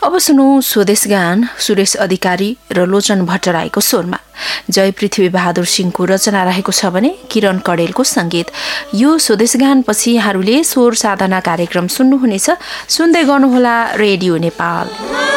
अब सुनौ स्वदेश गान सुरेश अधिकारी र लोचन भट्टराईको स्वरमा। जय पृथ्वी बहादुर सिंहको रचना रहेको छ भने किरण कडेलको संगीत। यो स्वदेश गान पछि यहाँहरूले स्वर साधना कार्यक्रम सुन्नुहुनेछ। सुन्दै गर्नुहोला रेडियो नेपाल।